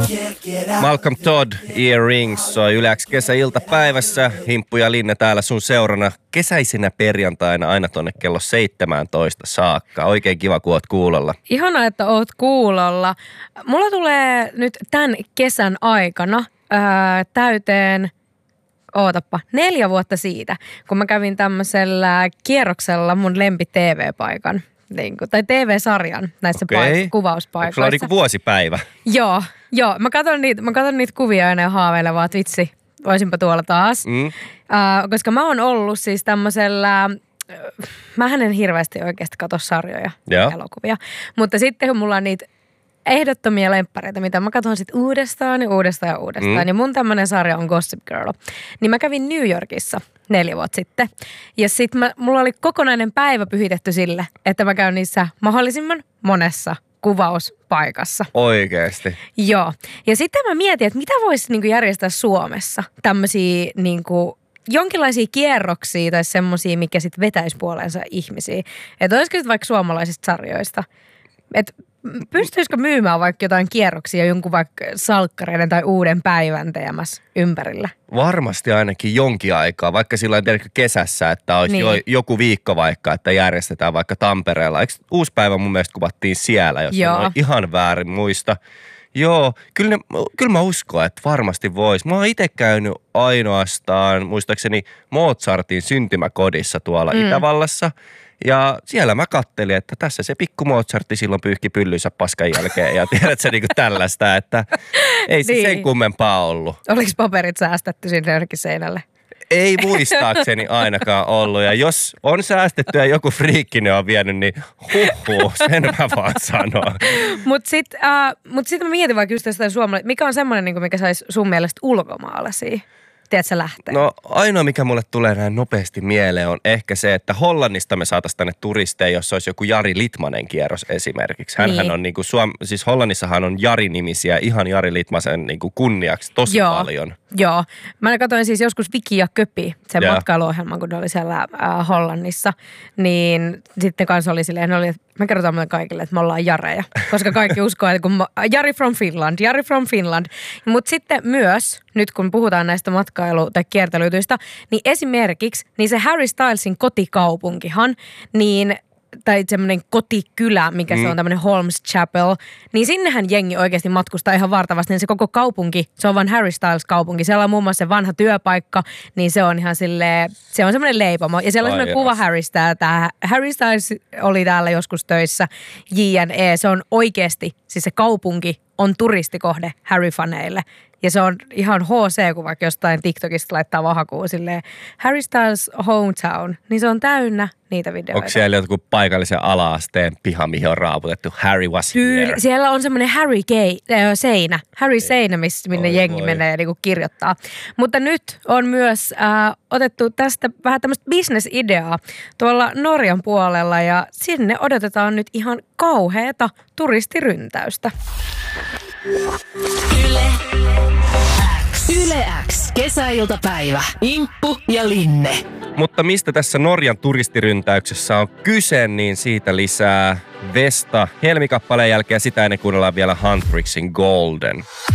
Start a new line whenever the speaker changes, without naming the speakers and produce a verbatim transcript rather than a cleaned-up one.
Malcolm Todd, Earrings, soi Yle X kesäiltapäivässä. Himppu ja Linne täällä sun seurana kesäisinä perjantaina aina tonne kello seitsemäntoista saakka. Oikein kiva, kun oot kuulolla.
Ihana, että oot kuulolla. Mulla tulee nyt tämän kesän aikana ää, täyteen, ootappa, neljä vuotta siitä, kun mä kävin tämmöisellä kierroksella mun lempi T V-paikan. Niin kuin, tai T V-sarjan näissä
okay.
paik- kuvauspaikoissa.
Onko sulla niin kuin vuosipäivä?
Joo, joo. Mä katson niitä, mä katson niitä kuvia aina ja haaveilen vaan, että vitsi, voisinpa tuolla taas. Mm. Uh, koska mä oon ollut siis tämmöisellä, uh, mähän en hirveästi oikeasti katso sarjoja ja elokuvia. Mutta sitten kun mulla on niitä ehdottomia lemppareita, mitä mä katson sitten uudestaan ja uudestaan ja uudestaan. Mm. Ja mun tämmönen sarja on Gossip Girl. Niin mä kävin New Yorkissa neljä vuotta sitten. Ja sit mä, mulla oli kokonainen päivä pyhitetty sille, että mä käyn niissä mahdollisimman monessa kuvauspaikassa.
Oikeesti?
Joo. Ja sitten mä mietin, että mitä voisi niinku järjestää Suomessa tämmöisiä niinku jonkinlaisia kierroksia tai semmosia, mikä sitten vetäisi puoleensa ihmisiä. Että olisiko sitten vaikka suomalaisista sarjoista. Että pystyisikö myymään vaikka jotain kierroksia jonkun vaikka salkkareiden tai uuden päivän teemässä ympärillä?
Varmasti ainakin jonkin aikaa, vaikka silloin tiedätkö kesässä, että olisi niin. jo, joku viikko vaikka, että järjestetään vaikka Tampereella. Eikö uusi päivä mun mielestä kuvattiin siellä, jos on ihan väärin muista. Joo, kyllä, ne, kyllä mä uskon, että varmasti vois. Mä oon itse käynyt ainoastaan, muistaakseni Mozartin syntymäkodissa tuolla mm. Itävallassa. Ja siellä mä kattelin, että tässä se pikku Mozartti silloin pyyhki pyllynsä paskan jälkeen. Ja tiedät sä niinku tällaista, että ei se niin. sen kummempaa ollut.
Oliko paperit säästetty sinne jonnekin seinälle?
Ei muistaakseni ainakaan ollut. Ja jos on säästetty ja joku friikkinen on vienyt, niin huhhuh, sen mä vaan sanon.
Mutta sitten äh, mut sit mä mietin vaikka just jostain suomalaisesta. Mikä on semmoinen, niin mikä saisi sun mielestä ulkomaalaisia? Tiedätkö lähteä?
No ainoa, mikä mulle tulee näin nopeasti mieleen, on ehkä se, että Hollannista me saataisiin tänne turisteja, jos olisi joku Jari Litmanen kierros esimerkiksi. Hänhän niin. on niinku, Suom- siis Hollannissahan on Jari-nimisiä ihan Jari Litmasen niinku kunniaksi tosi
Joo.
paljon.
Joo. Mä katsoin siis joskus Viki ja Köpi, sen yeah. matkailuohjelman, kun ne oli siellä äh, Hollannissa. Niin sitten kanssa oli silleen, ne oli, että mä kerrotaan mulle kaikille, että me ollaan Jareja. Koska kaikki uskoo, että kun mä, Jari from Finland, Jari from Finland. Mutta sitten myös, nyt kun puhutaan näistä matkailu- tai kiertelytyistä, niin esimerkiksi niin se Harry Stylesin kotikaupunkihan, niin tai semmoinen kotikylä, mikä mm. se on tämmöinen Holmes Chapel, niin sinnehän jengi oikeasti matkustaa ihan vartavasti. Niin se koko kaupunki, se on vaan Harry Styles kaupunki. Siellä on muun muassa se vanha työpaikka, niin se on ihan silleen, se on semmoinen leipomo. Ja siellä on semmoinen kuva Harrystä. Tämä Harry Styles oli täällä joskus töissä, J and E. Se on oikeasti, siis se kaupunki on turistikohde Harry-faneille. Ja se on ihan H C, kun vaikka jostain TikTokista laittaa vahakuun silleen Harry Styles hometown, niin se on täynnä niitä videoita.
Onko siellä joku paikallisen ala-asteen piha, mihin on raaputettu Harry was
Tyyli,
here?
Siellä on semmoinen Harry Gay, äh, seinä, Harry seinä, missä, minne Oi, jengi voi. menee ja niinku kirjoittaa. Mutta nyt on myös äh, otettu tästä vähän tämmöistä business-ideaa tuolla Norjan puolella ja sinne odotetaan nyt ihan kauheata turistiryntäystä.
Yle X. Yle X. Kesäiltapäivä. Imppu ja Linne.
Mutta mistä tässä Norjan turistiryntäyksessä on kyse, niin siitä lisää Vesta. Helmikappaleen jälkeen sitä ennen kuunnellaan vielä Huntrixin Golden.